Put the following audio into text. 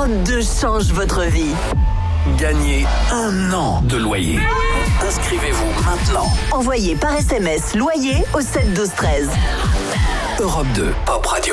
Europe 2 change votre vie. Gagnez 1 an de loyer. Inscrivez-vous maintenant. Envoyez par SMS loyer au 7 12 13. Europe 2, Pop Radio.